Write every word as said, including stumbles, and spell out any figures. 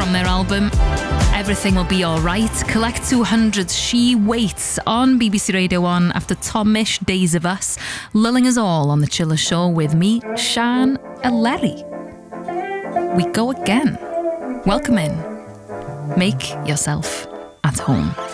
from their album Everything Will Be Alright. Collect two hundred's She Waits on B B C Radio one after Tomish Days of Us, lulling us all on the Chiller Show with me, Sian Eleri. We go again. Welcome in. Make yourself at home.